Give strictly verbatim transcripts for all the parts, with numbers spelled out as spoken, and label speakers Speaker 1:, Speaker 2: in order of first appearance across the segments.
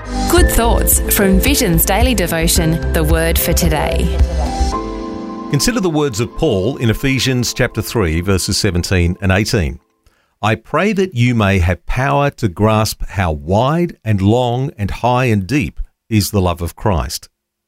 Speaker 1: Good thoughts from Vision's daily devotion, The Word for Today.
Speaker 2: Consider the words of Paul in Ephesians chapter three, verses seventeen and eighteen. I pray that you may have power to grasp how wide and long and high and deep is the love of Christ.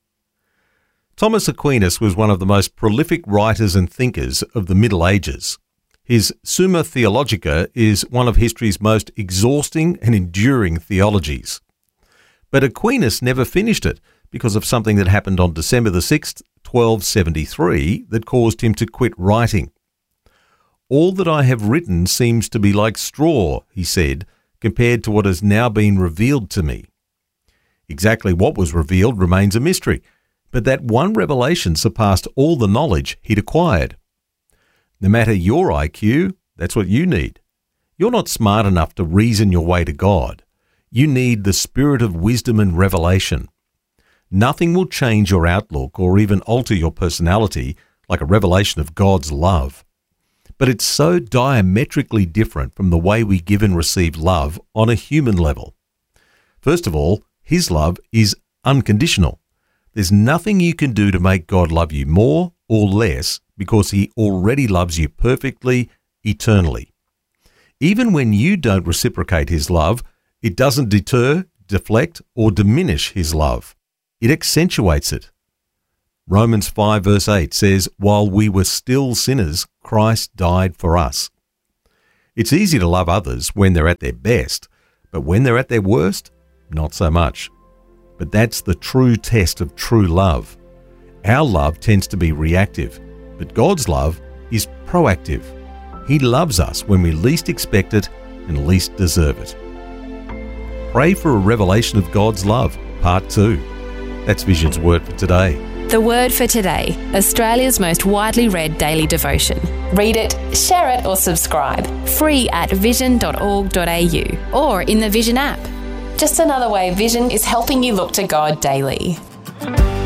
Speaker 2: Thomas Aquinas was one of the most prolific writers and thinkers of the Middle Ages. His Summa Theologica is one of history's most exhausting and enduring theologies. But Aquinas never finished it because of something that happened on December the sixth, twelve seventy-three, that caused him to quit writing. All that I have written seems to be like straw, he said, compared to what has now been revealed to me. Exactly what was revealed remains a mystery, but that one revelation surpassed all the knowledge he'd acquired. No matter your I Q, that's what you need. You're not smart enough to reason your way to God. You need the spirit of wisdom and revelation. Nothing will change your outlook or even alter your personality like a revelation of God's love. But it's so diametrically different from the way we give and receive love on a human level. First of all, His love is unconditional. There's nothing you can do to make God love you more or less because He already loves you perfectly, eternally. Even when you don't reciprocate His love, it doesn't deter, deflect, or diminish His love. It accentuates it. Romans five verse eight says, while we were still sinners, Christ died for us. It's easy to love others when they're at their best, but when they're at their worst, not so much. But that's the true test of true love. Our love tends to be reactive, but God's love is proactive. He loves us when we least expect it and least deserve it. Pray for a revelation of God's love, part two. That's Vision's Word for today.
Speaker 1: The Word for Today, Australia's most widely read daily devotion. Read it, share it or subscribe. Free at vision dot org dot a u or in the Vision app. Just another way Vision is helping you look to God daily.